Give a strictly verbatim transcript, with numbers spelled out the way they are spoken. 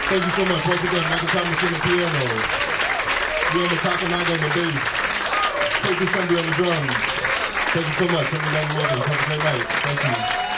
Thank you so much. Once again, Michael Thomas on the piano. You on the Takanaga on the bass. Thank you, Sunday on the drums. Thank you so much. Everybody welcome. Have a great night. Thank you.